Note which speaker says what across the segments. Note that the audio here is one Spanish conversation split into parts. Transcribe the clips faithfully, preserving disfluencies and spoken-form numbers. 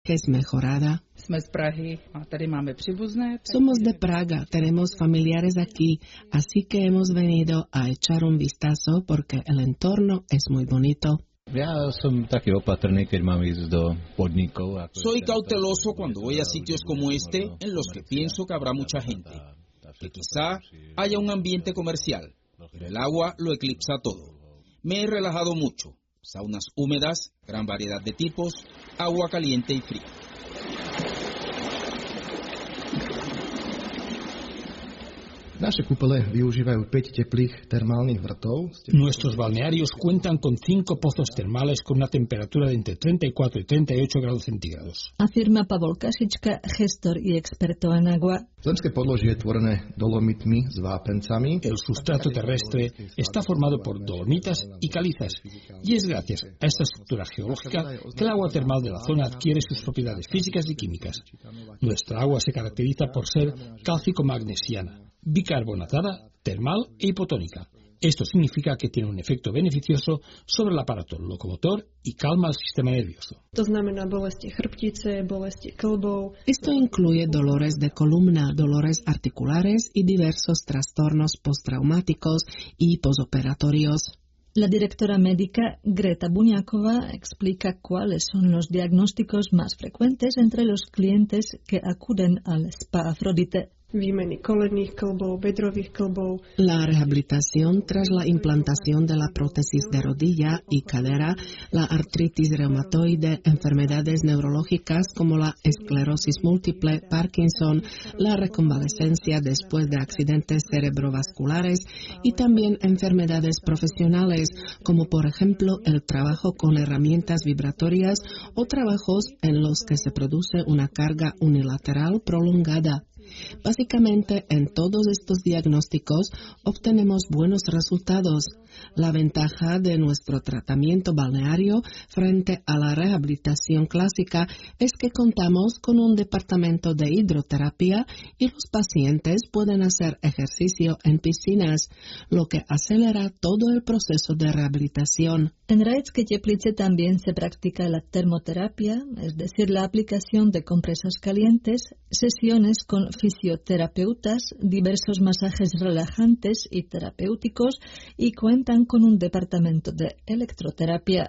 Speaker 1: que es mejorada.
Speaker 2: Jsme z Prahy a tady máme příbuzné.
Speaker 1: Somos de Praga, tenemos familiares aquí, así que hemos venido a echar un vistazo porque el entorno es muy bonito.
Speaker 3: Ja som taký opatrný, keď mám ísť do podnikov.
Speaker 4: Soy cauteloso cuando voy a sitios como este en los que pienso que habrá mucha gente, que quizá haya un ambiente comercial, pero el agua lo eclipsa todo. Me he relajado mucho, saunas húmedas, gran variedad de tipos, agua caliente y fría.
Speaker 5: Naše kúpele využívajú päť teplých termálnych vrtov.
Speaker 6: Nuestros balnearios cuentan con cinco pozos termales con una temperatura de entre treinta y cuatro y treinta y ocho grados centígrados.
Speaker 7: Afirma Pavol Kašička, gestor y experto en agua.
Speaker 5: Zemské podložie je tvorené dolomitmi s vápencami.
Speaker 6: El sustrato terrestre está formado por dolomitas y calizas, y es gracias a esta estructura geológica que el agua termal de la zona adquiere sus propiedades físicas y químicas. Nuestra agua se caracteriza por ser cálcico-magnesiana, bicarbonatada, termal e hipotónica. Esto significa que tiene un efecto beneficioso sobre el aparato locomotor y calma al sistema nervioso.
Speaker 1: Esto incluye dolores de columna, dolores articulares y diversos trastornos postraumáticos y posoperatorios.
Speaker 7: La directora médica Greta Buňáková explica cuáles son los diagnósticos más frecuentes entre los clientes que acuden al Spa Afrodite.
Speaker 1: La rehabilitación tras la implantación de la prótesis de rodilla y cadera, la artritis reumatoide, enfermedades neurológicas como la esclerosis múltiple, Parkinson, la reconvalescencia después de accidentes cerebrovasculares y también enfermedades profesionales como por ejemplo el trabajo con herramientas vibratorias o trabajos en los que se produce una carga unilateral prolongada. Básicamente, en todos estos diagnósticos obtenemos buenos resultados. La ventaja de nuestro tratamiento balneario frente a la rehabilitación clásica es que contamos con un departamento de hidroterapia y los pacientes pueden hacer ejercicio en piscinas, lo que acelera todo el proceso de rehabilitación.
Speaker 7: En Raječské Teplice también se practica la termoterapia, es decir, la aplicación de compresas calientes, sesiones con fisioterapeutas, diversos masajes relajantes y terapéuticos y cuentan con un departamento de electroterapia.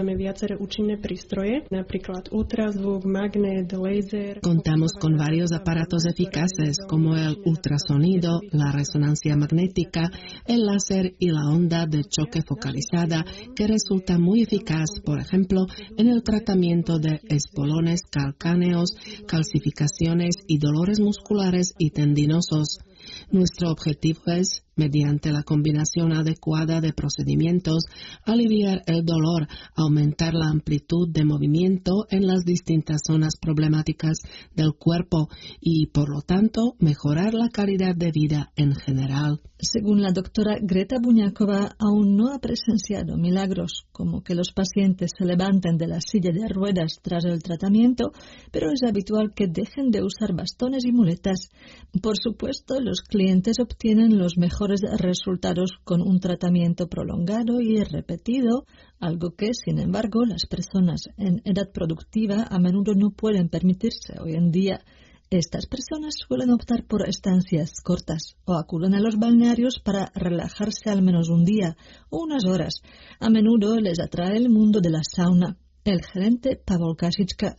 Speaker 1: Contamos con varios aparatos eficaces como el ultrasonido, la resonancia magnética, el láser y la onda de choque focalizada que resulta muy eficaz, por ejemplo, en el tratamiento de espolones calcáneos, calcificaciones y dolores musculares y tendinosos. Nuestro objetivo es, mediante la combinación adecuada de procedimientos, aliviar el dolor, aumentar la amplitud de movimiento en las distintas zonas problemáticas del cuerpo y, por lo tanto, mejorar la calidad de vida en general.
Speaker 7: Según la doctora Greta Buňáková, aún no ha presenciado milagros, como que los pacientes se levanten de la silla de ruedas tras el tratamiento, pero es habitual que dejen de usar bastones y muletas. Por supuesto, los clientes obtienen los mejores resultados con un tratamiento prolongado y repetido, algo que, sin embargo, las personas en edad productiva a menudo no pueden permitirse hoy en día. Estas personas suelen optar por estancias cortas o acuden a los balnearios para relajarse al menos un día o unas horas. A menudo les atrae el mundo de la sauna. El gerente Pavol Kašička.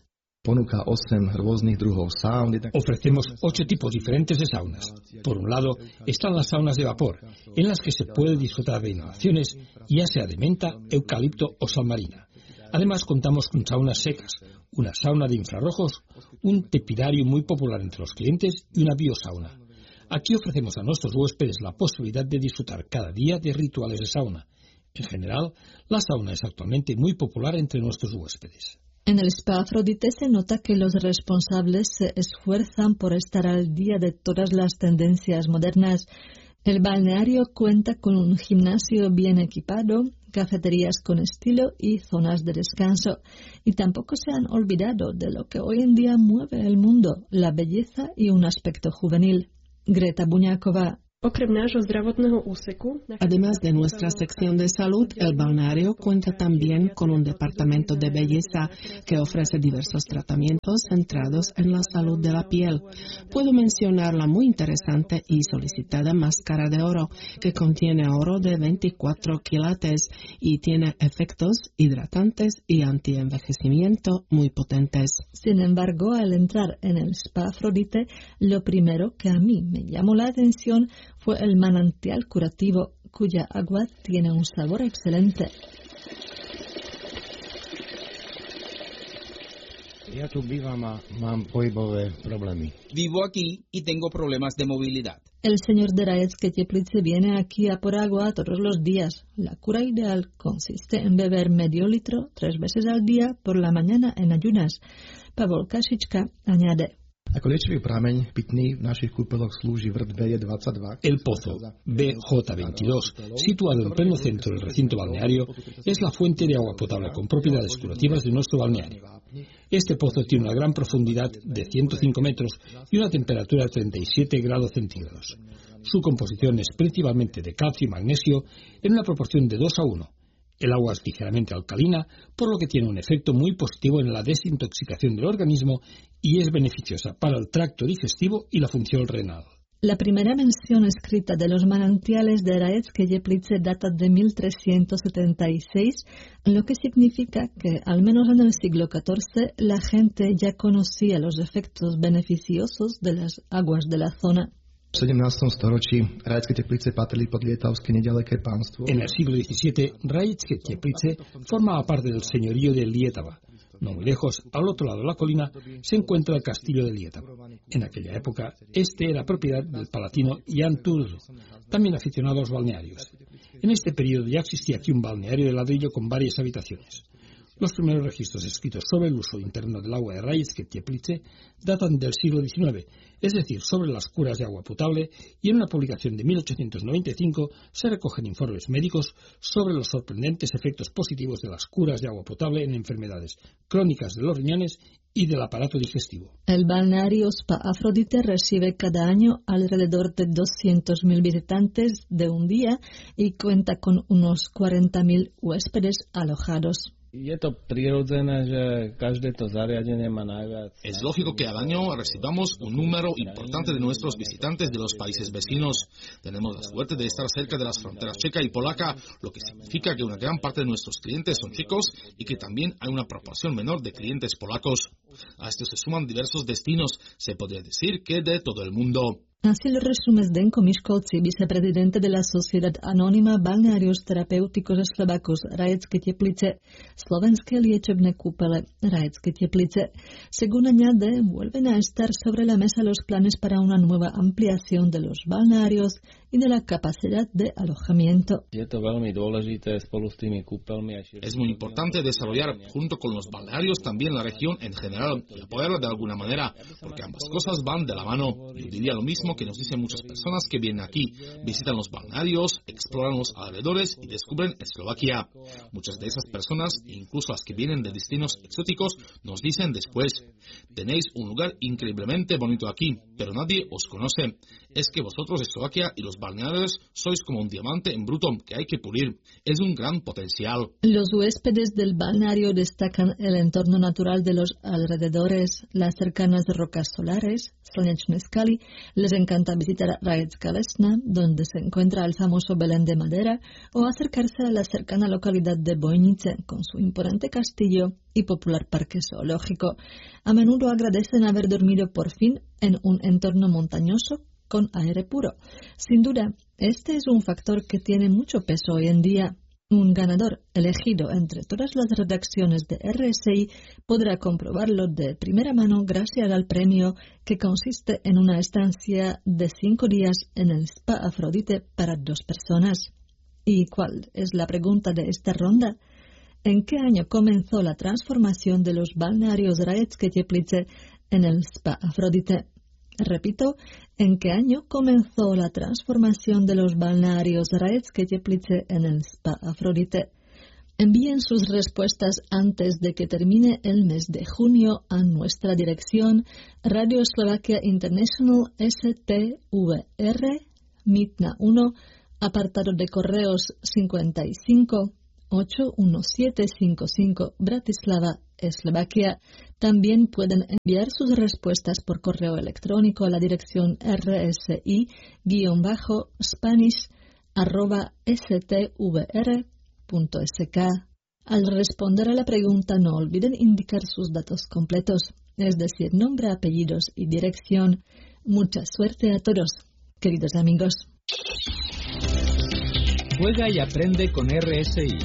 Speaker 6: Ofrecemos ocho tipos diferentes de saunas. Por un lado, están las saunas de vapor, en las que se puede disfrutar de inhalaciones, ya sea de menta, eucalipto o sal marina. Además, contamos con saunas secas, una sauna de infrarrojos, un tepidario muy popular entre los clientes y una biosauna. Aquí ofrecemos a nuestros huéspedes la posibilidad de disfrutar cada día de rituales de sauna. En general, la sauna es actualmente muy popular entre nuestros huéspedes.
Speaker 7: En el Spa Afrodite se nota que los responsables se esfuerzan por estar al día de todas las tendencias modernas. El balneario cuenta con un gimnasio bien equipado, cafeterías con estilo y zonas de descanso. Y tampoco se han olvidado de lo que hoy en día mueve el mundo, la belleza y un aspecto juvenil. Greta Buňáková.
Speaker 1: Además de nuestra sección de salud, el balneario cuenta también con un departamento de belleza que ofrece diversos tratamientos centrados en la salud de la piel. Puedo mencionar la muy interesante y solicitada máscara de oro, que contiene oro de veinticuatro quilates y tiene efectos hidratantes y antienvejecimiento muy potentes.
Speaker 7: Sin embargo, al entrar en el Spa Afrodite, lo primero que a mí me llamó la atención fue el manantial curativo, cuya agua tiene un sabor excelente.
Speaker 4: Vivo aquí y tengo problemas de movilidad.
Speaker 7: El señor de Rajecké Teplice viene aquí a por agua todos los días. La cura ideal consiste en beber medio litro tres veces al día por la mañana en ayunas. Pavol Kašička añade:
Speaker 6: El pozo B J veintidós, situado en pleno centro del recinto balneario, es la fuente de agua potable con propiedades curativas de nuestro balneario. Este pozo tiene una gran profundidad de ciento cinco metros y una temperatura de treinta y siete grados centígrados. Su composición es principalmente de calcio y magnesio en una proporción de dos a uno. El agua es ligeramente alcalina, por lo que tiene un efecto muy positivo en la desintoxicación del organismo y es beneficiosa para el tracto digestivo y la función renal.
Speaker 7: La primera mención escrita de los manantiales de Rajecké Teplice data de mil trescientos setenta y seis, lo que significa que, al menos en el siglo catorce, la gente ya conocía los efectos beneficiosos de las aguas de la zona.
Speaker 6: En el siglo diecisiete, Rajecké Teplice formaba parte del señorío de Lietava. No muy lejos, al otro lado de la colina, se encuentra el castillo de Lietava. En aquella época, este era propiedad del palatino Jan Turdo, también aficionado a los balnearios. En este periodo ya existía aquí un balneario de ladrillo con varias habitaciones. Los primeros registros escritos sobre el uso interno del agua de Rajecké Teplice datan del siglo diecinueve, es decir, sobre las curas de agua potable, y en una publicación de mil ochocientos noventa y cinco se recogen informes médicos sobre los sorprendentes efectos positivos de las curas de agua potable en enfermedades crónicas de los riñones y del aparato digestivo.
Speaker 7: El balneario Spa Afrodite recibe cada año alrededor de doscientos mil visitantes de un día y cuenta con unos cuarenta mil huéspedes alojados.
Speaker 8: Es lógico que al año recibamos un número importante de nuestros visitantes de los países vecinos. Tenemos la suerte de estar cerca de las fronteras checa y polaca, lo que significa que una gran parte de nuestros clientes son checos y que también hay una proporción menor de clientes polacos. A esto se suman diversos destinos, se podría decir que de todo el mundo.
Speaker 7: Así lo resume Zdenko Miškolci, vicepresidente de la Sociedad Anónima Balnearios Terapéuticos Eslovacos Rajecké Teplice, Slovenské liečebné kúpele Rajecké Teplice. Según añade, vuelven a estar sobre la mesa los planes para una nueva ampliación de los balnearios y de la capacidad de alojamiento.
Speaker 8: Es muy importante desarrollar junto con los balnearios también la región en general y apoyarla de alguna manera, porque ambas cosas van de la mano. Yo diría lo mismo que nos dicen muchas personas que vienen aquí, visitan los balnearios, exploran los alrededores y descubren Eslovaquia. Muchas de esas personas, incluso las que vienen de destinos exóticos, nos dicen después: tenéis un lugar increíblemente bonito aquí, pero nadie os conoce. Es que vosotros, Eslovaquia y los balnearios, sois como un diamante en bruto que hay que pulir. Es un gran potencial.
Speaker 7: Los huéspedes del balneario destacan el entorno natural de los alrededores, las cercanas rocas solares, Slnečné skaly. Les encanta visitar Rajecká Lesná, donde se encuentra el famoso Belén de madera, o acercarse a la cercana localidad de Bojnice, con su imponente castillo y popular parque zoológico. A menudo agradecen haber dormido por fin en un entorno montañoso con aire puro. Sin duda, este es un factor que tiene mucho peso hoy en día. Un ganador elegido entre todas las redacciones de R S I podrá comprobarlo de primera mano gracias al premio, que consiste en una estancia de cinco días en el Spa Afrodite para dos personas. ¿Y cuál es la pregunta de esta ronda? ¿En qué año comenzó la transformación de los balnearios Rajecké Teplice en el Spa Afrodite? Repito, ¿en qué año comenzó la transformación de los balnearios Rajecké Teplice en el Spa Afrodite? Envíen sus respuestas antes de que termine el mes de junio a nuestra dirección Radio Slovakia International S T V R Mitna uno, apartado de correos cincuenta y cinco, ocho uno siete cinco cinco, Bratislava, Eslovaquia. También pueden enviar sus respuestas por correo electrónico a la dirección rsi-spanish arroba stvr punto sk. Al responder a la pregunta no olviden indicar sus datos completos, es decir, nombre, apellidos y dirección. Mucha suerte a todos, queridos amigos.
Speaker 9: Juega y aprende con R S I.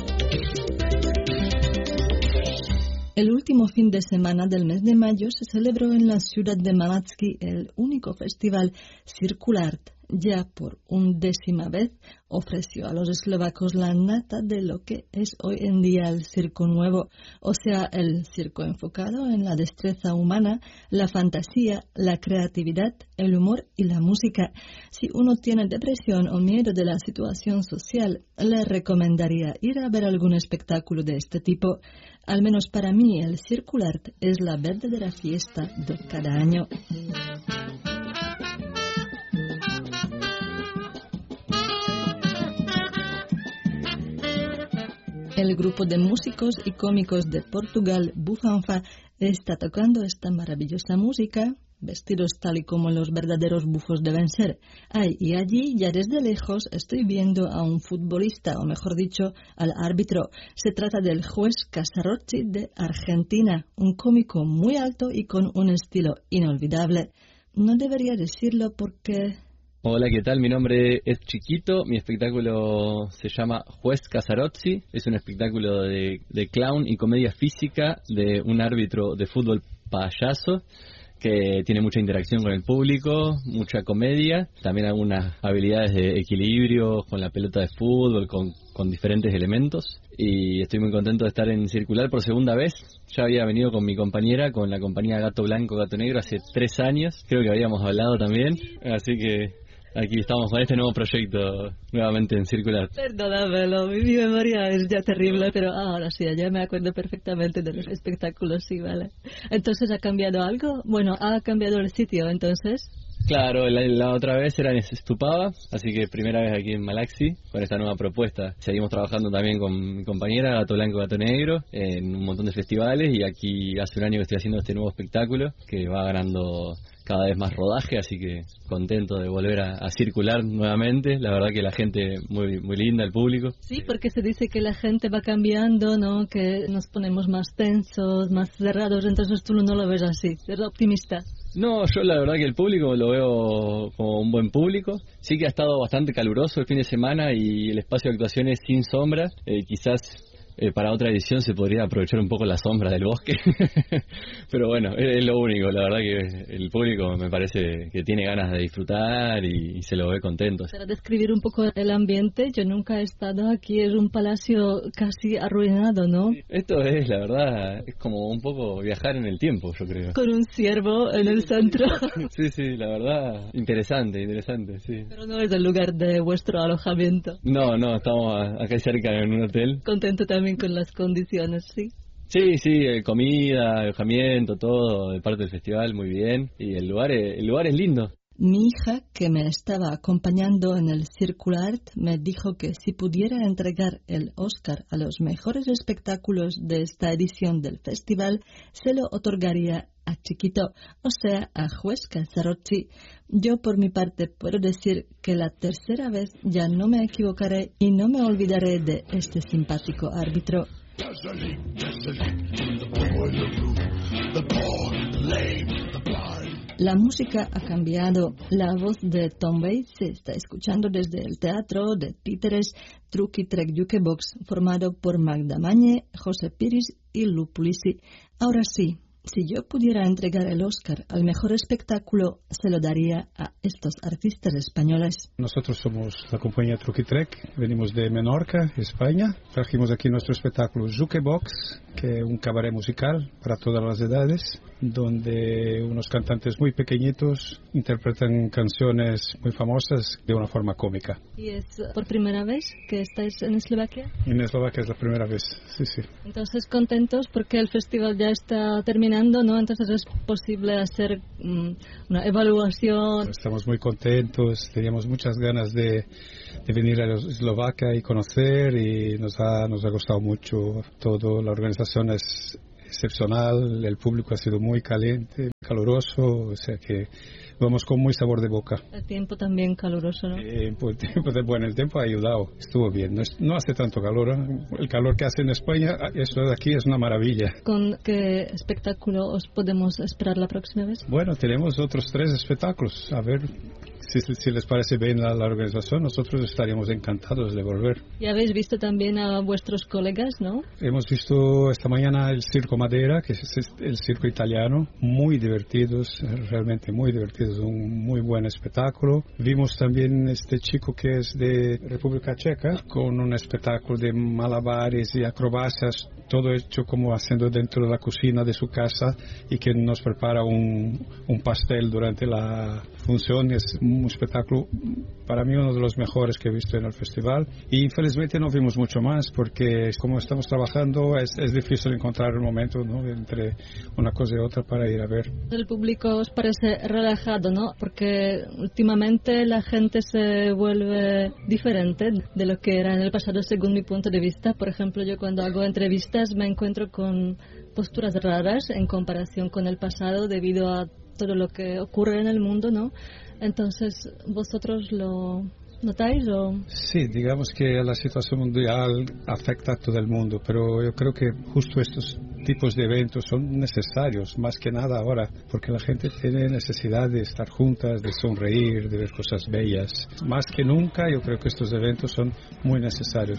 Speaker 7: El último fin de semana del mes de mayo se celebró en la ciudad de Malacky el único festival Circulart. Ya por undécima vez ofreció a los eslovacos la nata de lo que es hoy en día el circo nuevo, o sea, el circo enfocado en la destreza humana, la fantasía, la creatividad, el humor y la música. Si uno tiene depresión o miedo de la situación social, le recomendaría ir a ver algún espectáculo de este tipo. Al menos para mí, el Circulart es la verdadera fiesta de cada año. El grupo de músicos y cómicos de Portugal, Bufanfa, está tocando esta maravillosa música, vestidos tal y como los verdaderos bufos deben ser. Ay, y allí, ya desde lejos, estoy viendo a un futbolista, o mejor dicho, al árbitro. Se trata del juez Casarocci de Argentina, un cómico muy alto y con un estilo inolvidable. No debería decirlo porque...
Speaker 3: Hola, ¿qué tal? Mi nombre es Chiquito, mi espectáculo se llama Juez Casarocci, es un espectáculo de, de clown y comedia física de un árbitro de fútbol payaso que tiene mucha interacción con el público, mucha comedia, también algunas habilidades de equilibrio con la pelota de fútbol, con, con diferentes elementos, y estoy muy contento de estar en Circular por segunda vez. Ya había venido con mi compañera, con la compañía Gato Blanco, Gato Negro, hace tres años, creo que habíamos hablado también, así que... Aquí estamos con este nuevo proyecto nuevamente en Circular.
Speaker 7: Perdónamelo, mi memoria es ya terrible, pero ahora sí, ya me acuerdo perfectamente de los espectáculos, sí, vale. Entonces, ¿ha cambiado algo? Bueno, ha cambiado el sitio, entonces...
Speaker 3: Claro, la, la otra vez era en Stupava, así que primera vez aquí en Malaxi con esta nueva propuesta. Seguimos trabajando también con mi compañera Gato Blanco, Gato Negro en un montón de festivales, y aquí hace un año que estoy haciendo este nuevo espectáculo que va ganando cada vez más rodaje, así que contento de volver a, a circular nuevamente. La verdad que la gente muy muy linda, el público.
Speaker 7: Sí, porque se dice que la gente va cambiando, ¿no? Que nos ponemos más tensos, más cerrados, entonces tú no lo ves así, eres optimista.
Speaker 3: No, yo la verdad que el público lo veo como un buen público. Sí que ha estado bastante caluroso el fin de semana y el espacio de actuación es sin sombra. Eh, quizás eh, para otra edición se podría aprovechar un poco la sombra del bosque. Pero bueno, es, es lo único. La verdad que el público me parece que tiene ganas de disfrutar y, y se lo ve contento.
Speaker 7: Para describir un poco el ambiente, yo nunca he estado aquí, es un palacio casi arruinado, ¿no?
Speaker 3: Esto es, la verdad, es como un poco viajar en el tiempo, yo creo.
Speaker 7: Con un ciervo en el centro.
Speaker 3: Sí, sí, la verdad, interesante, interesante, sí.
Speaker 7: Pero no es el lugar de vuestro alojamiento.
Speaker 3: No, no, estamos acá cerca en un hotel.
Speaker 7: Contento también con las condiciones, ¿sí?
Speaker 3: Sí, sí, comida, alojamiento, todo, de parte del festival, muy bien. Y el lugar es, el lugar es lindo.
Speaker 7: Mi hija, que me estaba acompañando en el Circulart, me dijo que si pudiera entregar el Oscar a los mejores espectáculos de esta edición del festival, se lo otorgaría a Chiquito, o sea, a Juez Casarocci. Yo, por mi parte, puedo decir que la tercera vez ya no me equivocaré y no me olvidaré de este simpático árbitro. La música ha cambiado. La voz de Tom Waits se está escuchando desde el teatro de títeres Truc i Trec Jukebox, formado por Magda Mañe, José Piris y Lu Pulisi. Ahora sí, si yo pudiera entregar el Oscar al mejor espectáculo, se lo daría a estos artistas españoles.
Speaker 10: Nosotros somos la compañía Truc i Trec, venimos de Menorca, España. Trajimos aquí nuestro espectáculo Jukebox, que es un cabaret musical para todas las edades. donde unos cantantes muy pequeñitos interpretan canciones muy famosas de una forma cómica.
Speaker 7: ¿Y es por primera vez que estáis en Eslovaquia?
Speaker 10: En Eslovaquia es la primera vez, sí, sí.
Speaker 7: Entonces contentos porque el festival ya está terminando, ¿no? Entonces es posible hacer um, una evaluación.
Speaker 10: Estamos muy contentos, teníamos muchas ganas de, de venir a Eslovaquia y conocer, y nos ha, nos ha gustado mucho todo. La organización es excepcional, el público ha sido muy caliente, caluroso, o sea que vamos con muy sabor de boca.
Speaker 7: El tiempo también caluroso, ¿no?
Speaker 10: Eh, pues, bueno, el tiempo ha ayudado, estuvo bien, no, es, no hace tanto calor, ¿eh? El calor que hace en España, eso de aquí es una maravilla.
Speaker 7: ¿Con qué espectáculo os podemos esperar la próxima vez?
Speaker 10: Bueno, tenemos otros tres espectáculos, a ver si, si les parece bien la, la organización, nosotros estaríamos encantados de volver.
Speaker 7: Y habéis visto también a vuestros colegas, ¿no?
Speaker 10: Hemos visto esta mañana el Circo Madera, que es el circo italiano, muy divertidos, realmente muy divertidos, un muy buen espectáculo. Vimos también este chico que es de República Checa, con un espectáculo de malabares y acrobacias, todo hecho como haciendo dentro de la cocina de su casa, y que nos prepara un, un pastel durante la función. Es un espectáculo, para mí, uno de los mejores que he visto en el festival. Y infelizmente no vimos mucho más, porque como estamos trabajando es, es difícil encontrar el momento, ¿no?, entre una cosa y otra para ir a ver.
Speaker 7: El público os parece relajado, ¿no? Porque últimamente la gente se vuelve diferente de lo que era en el pasado, según mi punto de vista. Por ejemplo, yo cuando hago entrevistas me encuentro con posturas raras en comparación con el pasado, debido a todo lo que ocurre en el mundo, ¿no? Entonces, ¿vosotros lo notáis o...?
Speaker 10: Sí, digamos que la situación mundial afecta a todo el mundo, pero yo creo que justo estos tipos de eventos son necesarios, más que nada ahora, porque la gente tiene necesidad de estar juntas, de sonreír, de ver cosas bellas. Más que nunca, yo creo que estos eventos son muy necesarios.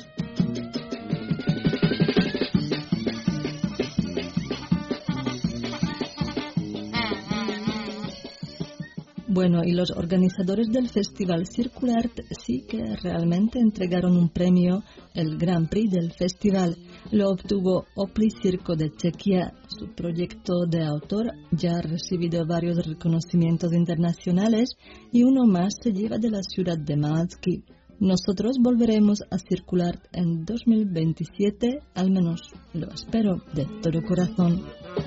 Speaker 7: Bueno, y los organizadores del Festival Circulart sí que realmente entregaron un premio, el Grand Prix del festival. Lo obtuvo Opli Circo de Chequia. Su proyecto de autor ya ha recibido varios reconocimientos internacionales, y uno más se lleva de la ciudad de Matsky. Nosotros volveremos a Circulart en dos mil veintisiete, al menos lo espero de todo corazón.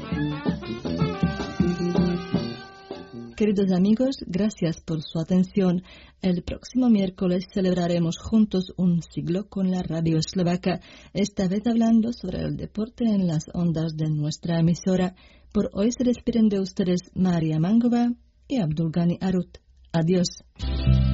Speaker 7: Queridos amigos, gracias por su atención. El próximo miércoles celebraremos juntos un siglo con la radio eslovaca, esta vez hablando sobre el deporte en las ondas de nuestra emisora. Por hoy se despiden de ustedes María Mangova y Abdulgani Arut. Adiós.